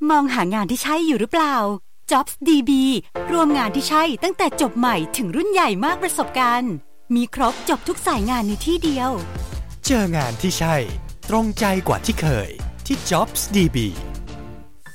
มองหางานที่ใช่อยู่หรือเปล่า Jobs DB รวมงานที่ใช่ตั้งแต่จบใหม่ถึงรุ่นใหญ่มากประสบการณ์มีครบจบทุกสายงานในที่เดียวเจองานที่ใช่ตรงใจกว่าที่เคยที่ Jobs DB